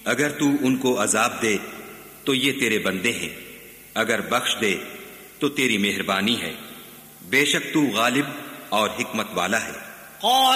अगर तू उनको अजाब दे तो ये तेरे बंदे हैं, अगर बख्श दे तो तेरी मेहरबानी है, बेशक तू गालिब और हिकमत वाला है।